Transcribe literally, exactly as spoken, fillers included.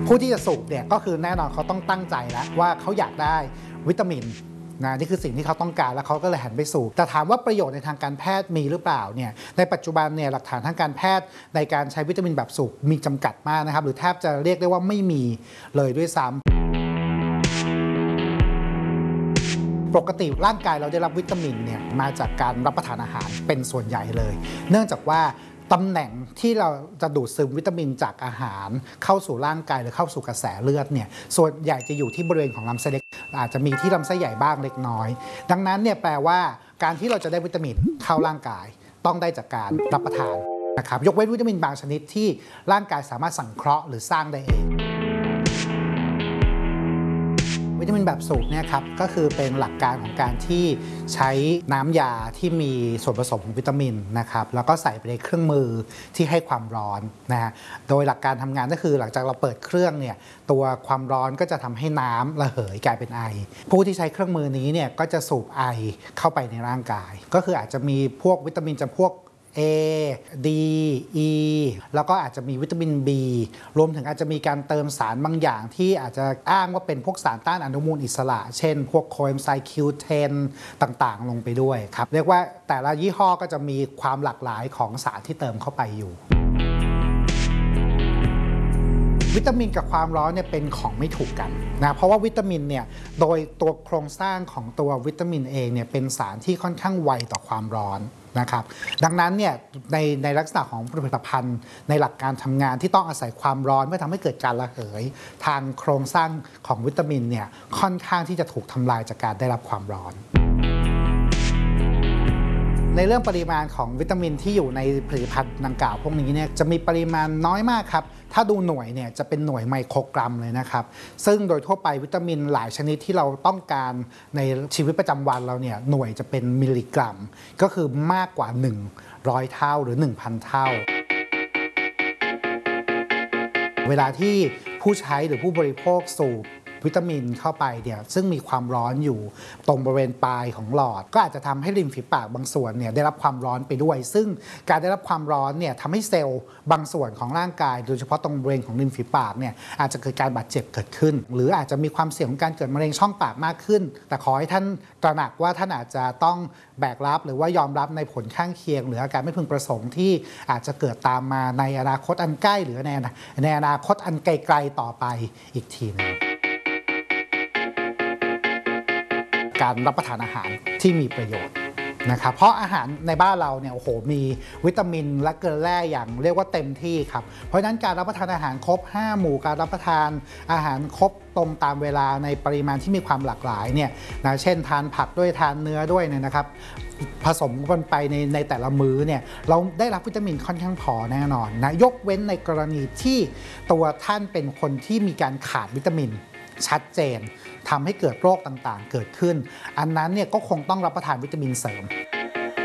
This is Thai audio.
ผู้ที่จะสูบเนี่ยก็คือแน่นอนเขาต้องตั้งใจแล้วว่าเขาอยากได้วิตามินนะนี่คือสิ่งที่เขาต้องการแล้วเขาก็เลยหันไปสูบแต่ถามว่าประโยชน์ในทางการแพทย์มีหรือเปล่าเนี่ยในปัจจุบันเนี่ยหลักฐานทางการแพทย์ในการใช้วิตามินแบบสูบมีจำกัดมากนะครับหรือแทบจะเรียกได้ว่าไม่มีเลยด้วยซ้ำปกติร่างกายเราได้รับวิตามินเนี่ยมาจากการรับประทานอาหารเป็นส่วนใหญ่เลยเนื่องจากว่าตำแหน่งที่เราจะดูดซึมวิตามินจากอาหารเข้าสู่ร่างกายหรือเข้าสู่กระแสเลือดเนี่ยส่วนใหญ่จะอยู่ที่บริเวณของลำไส้เล็กอาจจะมีที่ลำไส้ใหญ่บ้างเล็กน้อยดังนั้นเนี่ยแปลว่าการที่เราจะได้วิตามินเข้าร่างกายต้องได้จากการรับประทานนะครับยกเว้นวิตามินบางชนิดที่ร่างกายสามารถสังเคราะห์หรือสร้างได้เองวิตามินแบบสูบเนี่ยครับก็คือเป็นหลักการของการที่ใช้น้ำยาที่มีส่วนผสมของวิตามินนะครับแล้วก็ใส่ไปในเครื่องมือที่ให้ความร้อนนะฮะโดยหลักการทำงานก็คือหลังจากเราเปิดเครื่องเนี่ยตัวความร้อนก็จะทำให้น้ำระเหยกลายเป็นไอผู้ที่ใช้เครื่องมือนี้เนี่ยก็จะสูบไอเข้าไปในร่างกายก็คืออาจจะมีพวกวิตามินจำพวกA D E แล้วก็อาจจะมีวิตามิน B รวมถึงอาจจะมีการเติมสารบางอย่างที่อาจจะอ้างว่าเป็นพวกสารต้านอนุมูลอิสระเช่นพวกโคเอนไซม์ คิว เท็น ต่างๆลงไปด้วยครับเรียกว่าแต่ละยี่ห้อก็จะมีความหลากหลายของสารที่เติมเข้าไปอยู่วิตามินกับความร้อนเนี่ยเป็นของไม่ถูกกันนะเพราะว่าวิตามินเนี่ยโดยตัวโครงสร้างของตัววิตามินเองเนี่ยเป็นสารที่ค่อนข้างไวต่อความร้อนนะครับดังนั้นเนี่ยในในลักษณะของผลิตภัณฑ์ในหลักการทำงานที่ต้องอาศัยความร้อนเพื่อทำให้เกิดการระเหยทางโครงสร้างของวิตามินเนี่ยค่อนข้างที่จะถูกทำลายจากการได้รับความร้อนในเรื่องปริมาณของวิตามินที่อยู่ในผลิตภัณฑ์ดังกล่าวพวกนี้เนี่ยจะมีปริมาณน้อยมากครับถ้าดูหน่วยเนี่ยจะเป็นหน่วยไมโครกรัมเลยนะครับซึ่งโดยทั่วไปวิตามินหลายชนิดที่เราต้องการในชีวิตประจำวันเราเนี่ยหน่วยจะเป็นมิลลิกรัมก็คือมากกว่าหนึ่งร้อยเท่าหรือ หนึ่งพัน เท่าเวลาที่ผู้ใช้หรือผู้บริโภคสูบวิตามินเข้าไปเนี่ยซึ่งมีความร้อนอยู่ตรงบริเวณปลายของหลอดก็อาจจะทำให้ริมฝีปากบางส่วนเนี่ยได้รับความร้อนไปด้วยซึ่งการได้รับความร้อนเนี่ยทำให้เซลล์บางส่วนของร่างกายโดยเฉพาะตรงบริเวณของริมฝีปากเนี่ยอาจจะเกิดการบาดเจ็บเกิดขึ้นหรืออาจจะมีความเสี่ยงของการเกิดมะเร็งช่องปากมากขึ้นแต่ขอให้ท่านตระหนักว่าท่านอาจจะต้องแบกรับหรือว่ายอมรับในผลข้างเคียงหรืออาการไม่พึงประสงค์ที่อาจจะเกิดตามมาในอนาคตอันใกล้หรือในในอนาคตอันไกลๆต่อไปอีกทีนึงการรับประทานอาหารที่มีประโยชน์นะครับเพราะอาหารในบ้านเราเนี่ยโอ้โหมีวิตามินและเกลือแร่อย่างเรียกว่าเต็มที่ครับเพราะฉะนั้นการรับประทานอาหารครบห้าหมู่การรับประทานอาหารครบตรงตามเวลาในปริมาณที่มีความหลากหลายเนี่ยนะเช่นทานผักด้วยทานเนื้อด้วยเนี่ยนะครับผสมกันไปในในแต่ละมื้อเนี่ยเราได้รับวิตามินค่อนข้างพอแน่นอนนะยกเว้นในกรณีที่ตัวท่านเป็นคนที่มีการขาดวิตามินชัดเจนทำให้เกิดโรคต่างๆเกิดขึ้นอันนั้นเนี่ยก็คงต้องรับประทานวิตามินเสริม